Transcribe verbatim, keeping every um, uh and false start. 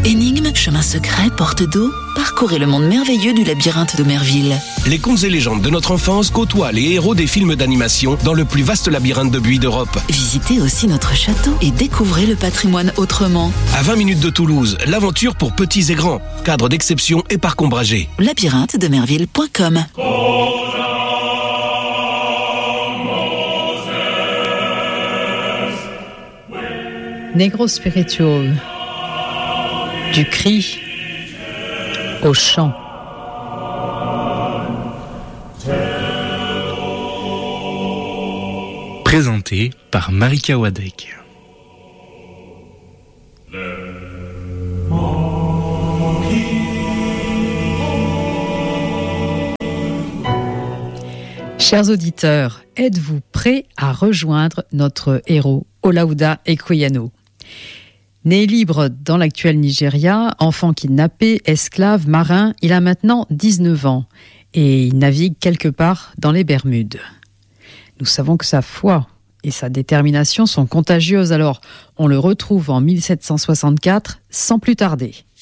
Énigmes, chemins secrets, portes d'eau, parcourez le monde merveilleux du labyrinthe d'Omerville. Les contes et légendes de notre enfance côtoient les héros des films d'animation dans le plus vaste labyrinthe de buis d'Europe. Visitez aussi notre château et découvrez le patrimoine autrement. À vingt minutes de Toulouse, l'aventure pour petits et grands. Cadre d'exception et parc ombragé. labyrinthe de merville point com. Negro Spiritual. Du cri au chant. Présenté par Marika Wadek. Chers auditeurs, êtes-vous prêts à rejoindre notre héros, Olaudah Equiano ? Né libre dans l'actuel Nigeria, enfant kidnappé, esclave, marin, il a maintenant dix-neuf ans et il navigue quelque part dans les Bermudes. Nous savons que sa foi et sa détermination sont contagieuses, alors on le retrouve en mille sept cent soixante-quatre sans plus tarder.